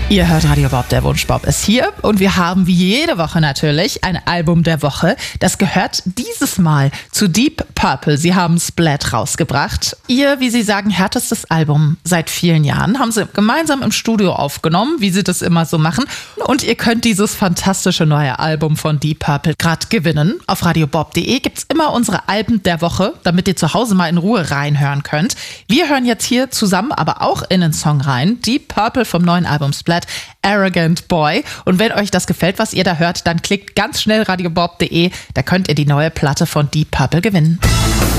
Ihr hört Radio Bob, der Wunschbob ist hier und wir haben wie jede Woche natürlich ein Album der Woche. Das gehört dieses Mal zu Deep Purple. Sie haben Splat rausgebracht. Ihr, wie Sie sagen, härtestes Album seit vielen Jahren haben sie gemeinsam im Studio aufgenommen, wie sie das immer so machen. Und ihr könnt dieses fantastische neue Album von Deep Purple gerade gewinnen. Auf radiobob.de gibt's immer unsere Alben der Woche, damit ihr zu Hause mal in Ruhe reinhören könnt. Wir hören jetzt hier zusammen aber auch in den Song rein. Deep Purple vom neuen Album Splat, Arrogant Boy. Und wenn euch das gefällt, was ihr da hört, dann klickt ganz schnell radiobob.de. Da könnt ihr die neue Platte von Deep Purple gewinnen.